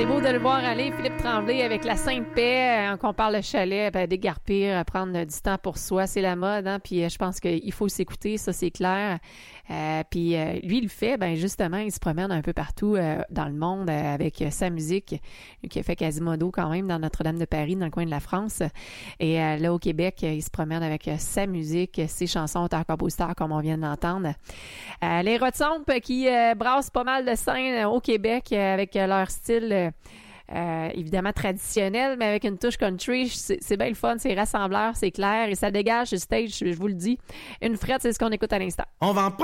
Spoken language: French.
C'est beau de le voir aller, Philippe Tremblay, avec la Sainte Paix, qu'on parle le chalet, dégarpir, prendre du temps pour soi, c'est la mode, hein, puis je pense qu'il faut s'écouter, ça c'est clair. Puis lui, il le fait, justement, il se promène un peu partout dans le monde avec sa musique, lui qui a fait Quasimodo quand même dans Notre-Dame de Paris, dans le coin de la France. Et là, au Québec, il se promène avec sa musique, ses chansons auteurs-compositeurs, comme on vient d'entendre. Les Rotsomp qui brassent pas mal de scènes au Québec avec leur style évidemment traditionnel, mais avec une touche country. C'est bien le fun, c'est rassembleur, c'est clair, et ça dégage le stage, je vous le dis. Une frette, c'est ce qu'on écoute à l'instant. On vend pas